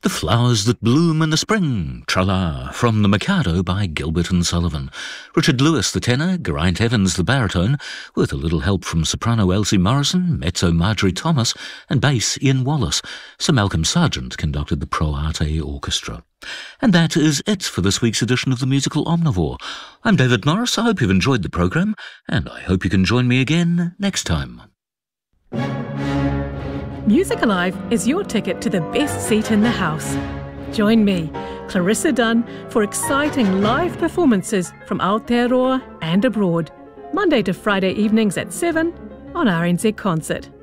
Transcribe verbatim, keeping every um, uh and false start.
The Flowers That Bloom in the Spring, Tra-La, from The Mikado by Gilbert and Sullivan. Richard Lewis, the tenor, Geraint Evans, the baritone, with a little help from soprano Elsie Morrison, mezzo Marjorie Thomas, and bass Ian Wallace. Sir Malcolm Sargent conducted the Pro Arte Orchestra. And that is it for this week's edition of The Musical Omnivore. I'm David Norris. I hope you've enjoyed the programme, and I hope you can join me again next time. Music Alive is your ticket to the best seat in the house. Join me, Clarissa Dunn, for exciting live performances from Aotearoa and abroad, Monday to Friday evenings at seven on R N Z Concert.